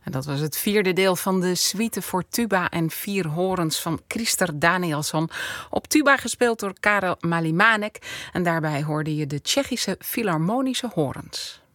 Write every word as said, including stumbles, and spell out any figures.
En dat was het vierde deel van de suite voor tuba en vier horens van Krister Danielsson. Op tuba gespeeld door Karel Malimanek. En daarbij hoorde je de Tsjechische Philharmonische Horens.